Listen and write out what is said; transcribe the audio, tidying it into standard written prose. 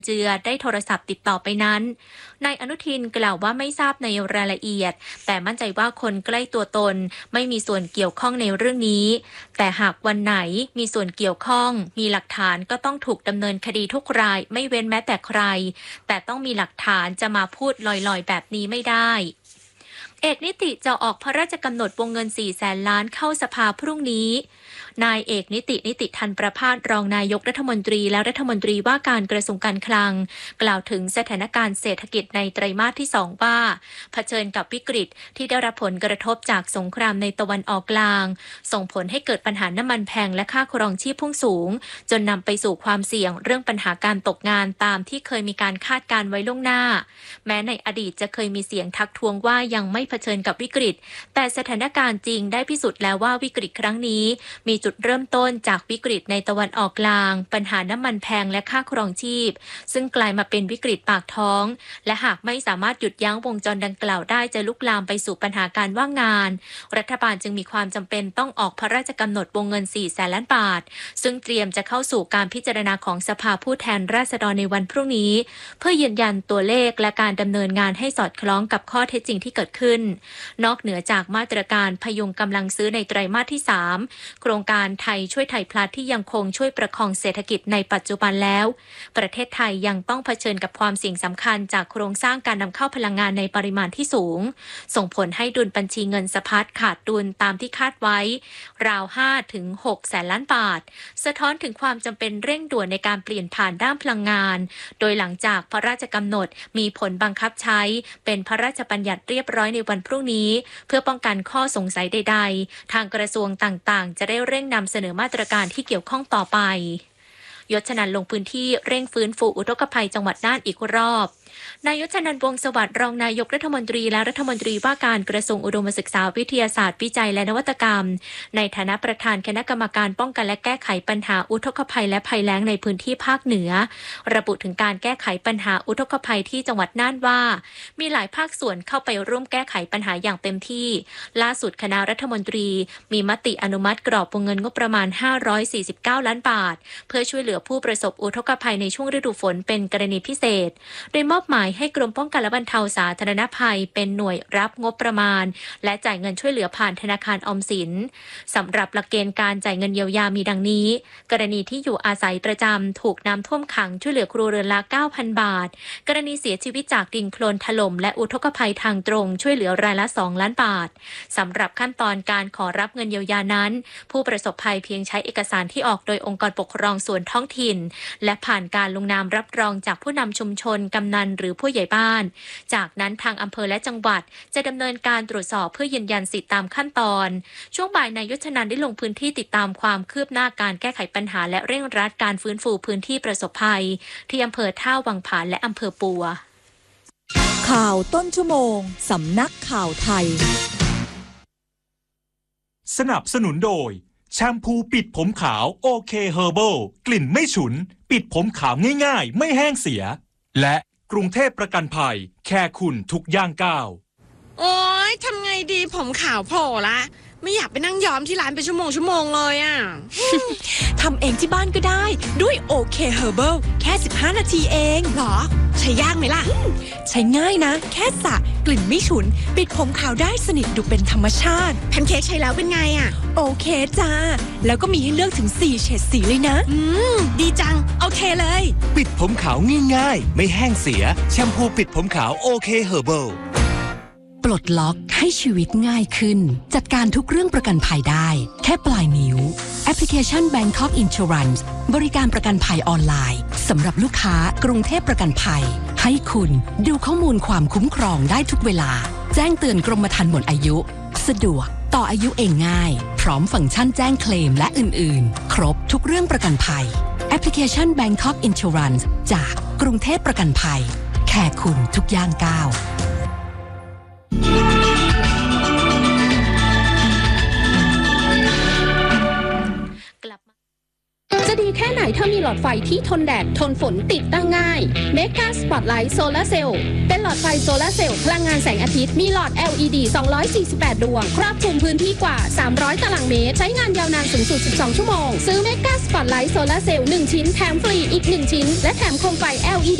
เจือได้โทรศัพท์ติดต่อไปนั้นนายอนุทินกล่าวว่าไม่ทราบในรายละเอียดแต่มั่นใจว่าคนใกล้ตัวตนไม่มีส่วนเกี่ยวข้องในเรื่องนี้แต่หากวันไหนมีส่วนเกี่ยวข้องมีหลักฐานก็ต้องถูกดำเนินคดีทุกรายไม่เว้นแม้แต่ใครแต่ต้องมีหลักฐานจะมาพูดลอยๆแบบนี้ไม่ได้เอกนิติจะออกพระราชกำหนดวงเงิน 400,000 ล้านเข้าสภาพรุ่งนี้นายเอกนิติทันประภาสรองนายกรัฐมนตรีและรัฐมนตรีว่าการกระทรวงการคลังกล่าวถึงสถานการณ์เศรษฐกิจในไตรมาสที่ 2 ว่าเผชิญกับวิกฤตที่ได้รับผลกระทบจากสงครามในตะวันออกกลางส่งผลให้เกิดปัญหาน้ำมันแพงและค่าครองชีพพุ่งสูงจนนำไปสู่ความเสี่ยงเรื่องปัญหาการตกงานตามที่เคยมีการคาดการไว้ล่วงหน้าแม้ในอดีตจะเคยมีเสียงทักท้วงว่ายังไม่เผชิญกับวิกฤตแต่สถานการณ์จริงได้พิสูจน์แล้วว่าวิกฤตครั้งนี้มีจุดเริ่มต้นจากวิกฤตในตะวันออกกลางปัญหาน้ำมันแพงและค่าครองชีพซึ่งกลายมาเป็นวิกฤตปากท้องและหากไม่สามารถหยุดยั้งวงจรดังกล่าวได้จะลุกลามไปสู่ปัญหาการว่างงานรัฐบาลจึงมีความจำเป็นต้องออกพระราชกำหนดวงเงิน 400,000 ล้านบาทซึ่งเตรียมจะเข้าสู่การพิจารณาของสภาผู้แทนราษฎรในวันพรุ่งนี้เพื่อยืนยันตัวเลขและการดำเนินงานให้สอดคล้องกับข้อเท็จจริงที่เกิดขึ้นนอกเหนือจากมาตรการพยุงกำลังซื้อในไตรมาสที่ 3โครงการไทยช่วยไทยพลัสที่ยังคงช่วยประคองเศรษฐกิจในปัจจุบันแล้วประเทศไทยยังต้องเผชิญกับความเสี่ยงสำคัญจากโครงสร้างการนำเข้าพลังงานในปริมาณที่สูงส่งผลให้ดุลบัญชีเงินสะพัดขาดดุลตามที่คาดไว้ราว 5-6 แสนล้านบาทสะท้อนถึงความจำเป็นเร่งด่วนในการเปลี่ยนผ่านด้านพลังงานโดยหลังจากพระราชกำหนดมีผลบังคับใช้เป็นพระราชบัญญัติเรียบร้อยในวันพรุ่งนี้เพื่อป้องกันข้อสงสัยใดๆทางกระทรวงต่างๆจะได้เร่งนำเสนอมาตรการที่เกี่ยวข้องต่อไปยศนันท์ลงพื้นที่เร่งฟื้นฟูอุทกภัยจังหวัดน่านอีกรอบนายยศนันท์วงศ์สวัสดิ์รองนายกรัฐมนตรีและรัฐมนตรีว่าการกระทรวงอุดมศึกษาวิทยาศาสตร์วิจัยและนวัตกรรมในฐานะประธานคณะกรรมการป้องกันและแก้ไขปัญหาอุทกภัยและภัยแล้งในพื้นที่ภาคเหนือระบุถึงการแก้ไขปัญหาอุทกภัยที่จังหวัดน่านว่ามีหลายภาคส่วนเข้าไปร่วมแก้ไขปัญหาอย่างเต็มที่ล่าสุดคณะรัฐมนตรีมีมติอนุมัติกรอบวงเงินงบประมาณ549ล้านบาทเพื่อช่วยเหลือผู้ประสบอุทกภัยในช่วงฤดูฝนเป็นกรณีพิเศษโดยมอบหมายให้กรมป้องกันและบรรเทาสาธารณภัยเป็นหน่วยรับงบประมาณและจ่ายเงินช่วยเหลือผ่านธนาคารออมสินสำหรับหลักเกณฑ์การจ่ายเงินเยียวยามีดังนี้กรณีที่อยู่อาศัยประจำถูกน้ำท่วมขังช่วยเหลือครัวเรือนละ 9,000 บาทกรณีเสียชีวิตจากดินโคลนถล่มและอุทกภัยทางตรงช่วยเหลือรายละ 2 ล้านบาทสำหรับขั้นตอนการขอรับเงินเยียวยานั้นผู้ประสบภัยเพียงใช้เอกสารที่ออกโดยองค์กรปกครองส่วนท้องถิ่นและผ่านการลงนามรับรองจากผู้นำชุมชนกำนันหรือผู้ใหญ่บ้านจากนั้นทางอำเภอและจังหวัดจะดำเนินการตรวจสอบเพื่อยืนยันสิทธิตามขั้นตอนช่วงบ่ายนายยศนันท์ได้ลงพื้นที่ติดตามความคืบหน้าการแก้ไขปัญหาและเร่งรัดการฟื้นฟูพื้นที่ประสบภัยที่อำเภอท่าวังผาและอำเภอปัวข่าวต้นชั่วโมงสำนักข่าวไทยสนับสนุนโดยแชมพูปิดผมขาวโอเคเฮอร์เบิลกลิ่นไม่ฉุนปิดผมขาวง่ายๆไม่แห้งเสียและกรุงเทพประกันภัยแค่คุณทุกย่างก้าวโอ๊ยทำไงดีผมขาวโผล่ละไม่อยากไปนั่งย้อมที่ร้านเป็นชั่วโมงเลยอ่ะทำเองที่บ้านก็ได้ด้วยโอเคเฮอร์เบิลแค่15นาทีเองหรอใช้ยากไหมล่ะใช้ง่ายนะแค่สระกลิ่นไม่ฉุนปิดผมขาวได้สนิทดูเป็นธรรมชาติแพนเค้กใช้แล้วเป็นไงอ่ะโอเคจ้าแล้วก็มีให้เลือกถึง4เฉดสีเลยนะดีจังโอเคเลยปิดผมขาวง่ายๆไม่แห้งเสียแชมพูปิดผมขาวโอเคเฮอร์เบิลปลดล็อกให้ชีวิตง่ายขึ้นจัดการทุกเรื่องประกันภัยได้แค่ปลายนิ้วแอปพลิเคชัน Bangkok Insurance บริการประกันภัยออนไลน์สำหรับลูกค้ากรุงเทพประกันภัยให้คุณดูข้อมูลความคุ้มครองได้ทุกเวลาแจ้งเตือนกรมธรรม์หมดอายุสะดวกต่ออายุเองง่ายพร้อมฟังก์ชันแจ้งเคลมและอื่นๆครบทุกเรื่องประกันภัยแอปพลิเคชัน Bangkok Insurance จากกรุงเทพประกันภัยแค่คุณทุกย่างก้าวจะดีแค่ไหนถ้ามีหลอดไฟที่ทนแดดทนฝนติดตั้งง่าย Mega Spotlight Solar Cell เป็นหลอดไฟโซลาร์เซลล์พลังงานแสงอาทิตย์มีหลอด LED 248 ดวงครอบคลุมพื้นที่กว่า 300 ตารางเมตรใช้งานยาวนานสูงสุด 12 ชั่วโมงซื้อ Mega Spotlight Solar Cell 1 ชิ้นแถมฟรีอีก 1 ชิ้นและแถมโคมไฟ LED